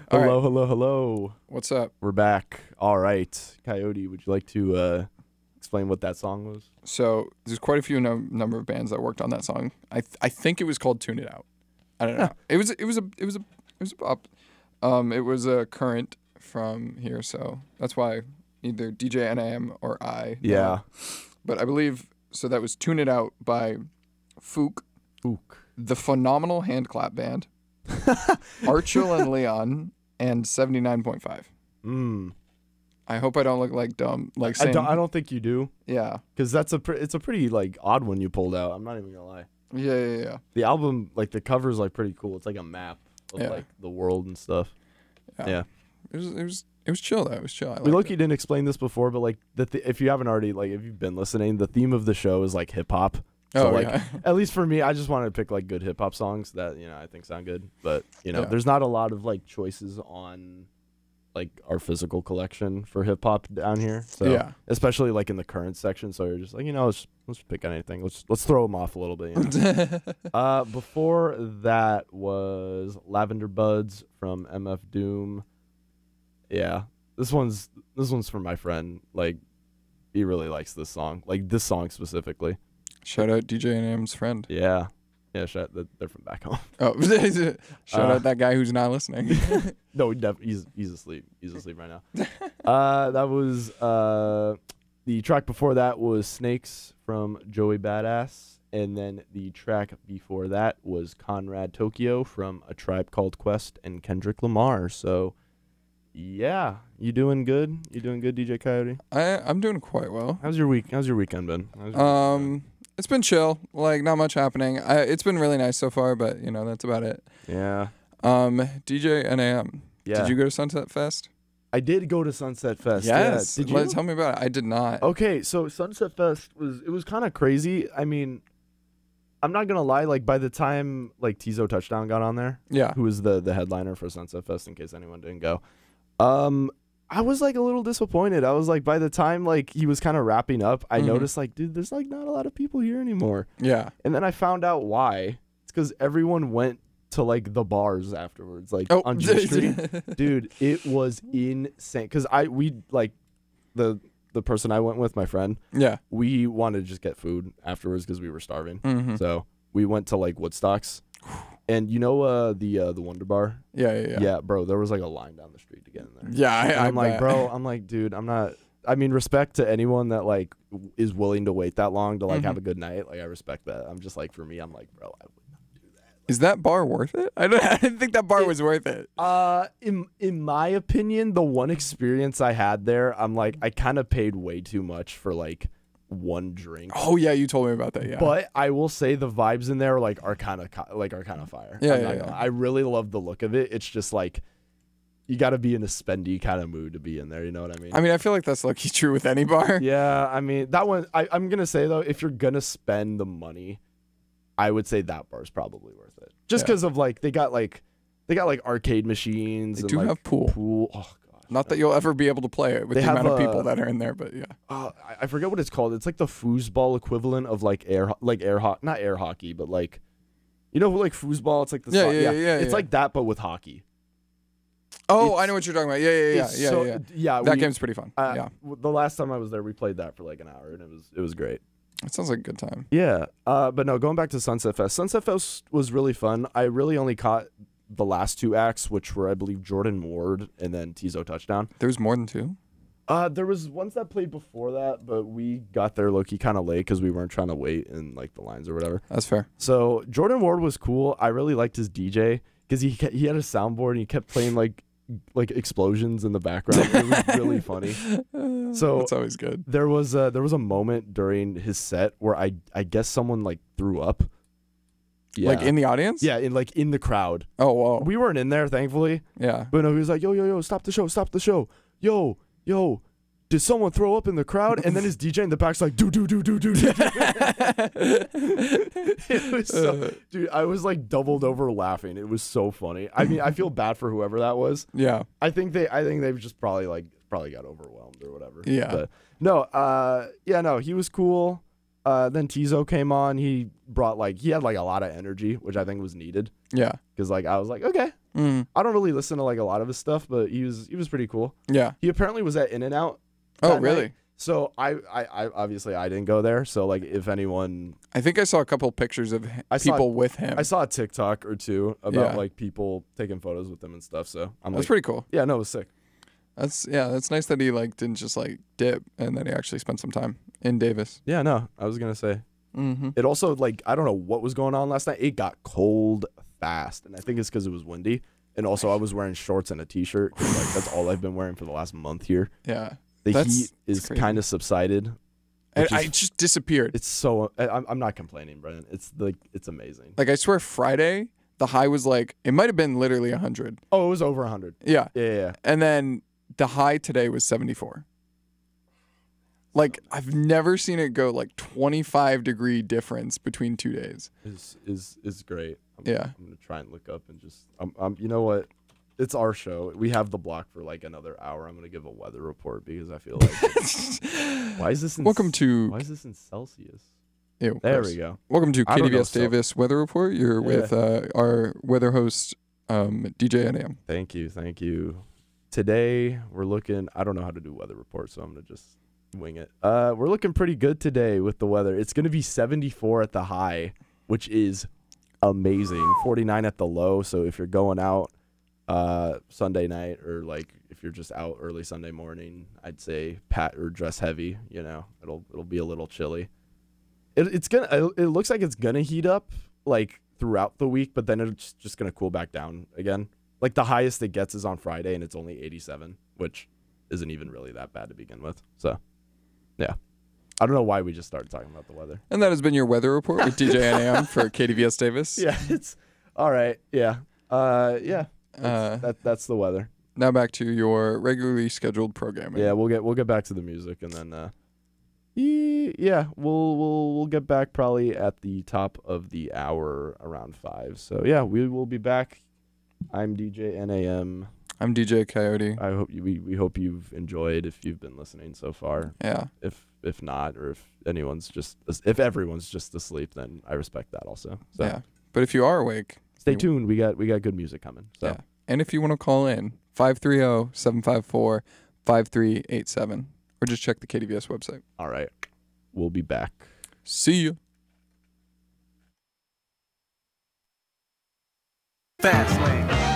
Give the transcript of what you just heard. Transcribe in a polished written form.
All Hello, right. hello. What's up? We're back. All right. Coyote, would you like to explain what that song was? So there's quite a few number of bands that worked on that song. I think it was called "Tune It Out." I don't know. It was a pop. It was a Current from here, so that's why either DJ NAM or I. know. Yeah. But I believe so. That was "Tune It Out" by Fook, Ook. the Phenomenal Handclap Band, Archel and Leon, and 79.5. I hope I don't look like dumb. Like I saying, don't think you do, yeah, because it's a pretty like odd one you pulled out. I'm not even gonna lie. yeah. The album, like the cover's like pretty cool. It's like a map of Yeah. like the world and stuff. Yeah. It was chill though. It was chill. I We liked low-key it. didn't explain this before, but like if you haven't already, like if you've been listening, the theme of the show is like hip hop. So Oh like yeah. at least for me, I just wanted to pick like good hip hop songs that I think sound good. But Yeah. there's not a lot of like choices on like our physical collection for hip hop down here. So Yeah. especially like in the current section. So you're just like let's pick anything. Let's throw them off a little bit. Before that was Lavender Buds from MF Doom. Yeah, this one's for my friend. Like he really likes this song. Like this song specifically. Shout out DJ NAM's friend. Yeah. They're from back home. Oh, shout out that guy who's not listening. No, he's asleep. He's asleep right now. That was the track before that was Snakes from Joey Badass, and then the track before that was Conrad Tokyo from A Tribe Called Quest and Kendrick Lamar. So, yeah, you doing good? You doing good, DJ Coyote? I'm doing quite well. How's your weekend been? It's been chill. Like not much happening. It's been really nice so far, but that's about it. Yeah. DJ NAM. Yeah. Did you go to Sunset Fest? I did go to Sunset Fest. Yes. Yeah. Did you? Tell me about it. I did not. Okay, so Sunset Fest was kind of crazy. I mean, I'm not gonna lie. Like by the time like Tizo Touchdown got on there, Yeah. who was the headliner for Sunset Fest, in case anyone didn't go, I was like a little disappointed. I was like, by the time like he was kind of wrapping up, I noticed like, dude, there's like not a lot of people here anymore. Yeah. And then I found out why. It's because everyone went to like the bars afterwards, like Oh. on G Street. Dude, it was insane. Because we like the person I went with, my friend, Yeah. we wanted to just get food afterwards because we were starving. Mm-hmm. So we went to like Woodstocks, and the Wonder Bar. Yeah. Yeah, bro, there was like a line down the street to get in there. Yeah. And I'm like, bet. bro, I'm like, dude, I'm not. I mean, respect to anyone that like is willing to wait that long to like have a good night. Like, I respect that. I'm just like, for me, I'm like, bro, I would not do that. Is that bar worth it? I didn't think that bar was worth it. In my opinion, the one experience I had there, I'm like, I kind of paid way too much for like one drink. Oh yeah, you told me about that. Yeah. But I will say the vibes in there like are kind of fire. Yeah, I'm not yeah. gonna lie. I really love the look of it. It's just like you got to be in a spendy kind of mood to be in there. You know what I mean? I feel like that's lucky true with any bar. Yeah, I mean that one. I'm gonna say though, if you're gonna spend the money, I would say that bar's probably worth it. Just Yeah. because of like they got like arcade machines. They and do like have pool. Oh gosh. Not that you'll ever be able to play it with They the amount of have, people that are in there, but yeah. I forget what it's called. It's like the foosball equivalent of like not air hockey, but like, like foosball. It's like the Yeah. It's like that, but with hockey. Oh, I know what you're talking about. Yeah. Yeah. That game's pretty fun. Yeah. The last time I was there, we played that for like an hour, and it was great. It sounds like a good time. Yeah. But no, going back to Sunset Fest. Sunset Fest was really fun. I really only caught the last two acts, which were, I believe, Jordan Ward and then Tizo Touchdown. There's more than two? There was ones that played before that, but we got there low-key kind of late because we weren't trying to wait in like the lines or whatever. That's fair. So Jordan Ward was cool. I really liked his DJ because he had a soundboard and he kept playing like explosions in the background. It was really funny. So That's always good. there was a moment during his set where I guess someone like threw up. Yeah. Like in the audience? Yeah, in the crowd. Oh, whoa. We weren't in there, thankfully. Yeah. But no, he was like, yo, stop the show. Yo, did someone throw up in the crowd? And then his DJ in the back's like, do. It was so, dude, I was like doubled over laughing. It was so funny. I mean, I feel bad for whoever that was. Yeah. I think they've just probably got overwhelmed or whatever. Yeah. But no, he was cool. Then Tizo came on. He had like a lot of energy, which I think was needed. Yeah. Because like I was like, okay, Mm. I don't really listen to like a lot of his stuff, but he was pretty cool. Yeah. He apparently was at In-N-Out. Oh, that really? night. So I obviously I didn't go there. So like if anyone, I think I saw a couple pictures of people with him. I saw a TikTok or two about Yeah. like people taking photos with him and stuff. So I'm That's like, pretty cool. yeah, no, it was sick. That's nice that he like didn't just like dip and that he actually spent some time in Davis. Yeah, no, I was gonna say Mm-hmm. it also like I don't know what was going on last night. It got cold fast, and I think it's because it was windy. And also, I was wearing shorts and a t-shirt. 'Cause, like that's all I've been wearing for the last month here. Yeah. The That's heat is crazy. kind of subsided. And which is- I just disappeared. It's so I'm not complaining, Brennan. It's like it's amazing. Like I swear Friday, the high was like it might have been literally 100. Oh, it was over 100. Yeah. Yeah. And then the high today was 74. Like I've never seen it go like 25-degree difference between 2 days. Is great. Yeah. I'm gonna try and look up and just you know what? It's our show. We have the block for like another hour. I'm gonna give a weather report because I feel like why is this in Welcome to why is this in Celsius? Ew, of There course. we go. Welcome to I don't know, KDVS so- Davis Weather Report. You're with our weather host, DJ NAM. Thank you. Today we're looking. I don't know how to do weather reports, so I'm gonna just wing it. We're looking pretty good today with the weather. It's gonna be 74 at the high, which is amazing. 49 at the low. So if you're going out Sunday night or like if you're just out early Sunday morning, I'd say pat or dress heavy. You know, it'll be a little chilly. It looks like it's gonna heat up like throughout the week, but then it's just gonna cool back down again. Like the highest it gets is on Friday, and it's only 87, which isn't even really that bad to begin with. So, yeah, I don't know why we just started talking about the weather. And that has been your weather report with DJ NAM for KDVS Davis. Yeah, it's all right. Yeah, that's the weather. Now back to your regularly scheduled programming. Yeah, we'll get back to the music, and then yeah, we'll get back probably at the top of the hour around 5. So yeah, we will be back. I'm DJ NAM. I'm DJ Coyote. I hope we hope you've enjoyed if you've been listening so far. Yeah. If not, or if everyone's just asleep, then I respect that also. So Yeah. But if you are awake, stay tuned. We got good music coming. So yeah. And if you want to call in, 530-754-5387. Or just check the KDVS website. all right, we'll be back. See you. Fast lane.